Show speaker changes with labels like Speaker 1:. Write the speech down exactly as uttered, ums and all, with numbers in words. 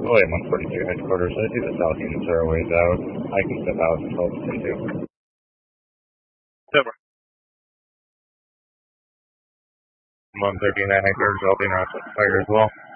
Speaker 1: William one forty-two headquarters. I see the south units are a ways out. I can step out and help them too.
Speaker 2: Over.
Speaker 1: one thirty-nine headquarters, I'll be around fire as well.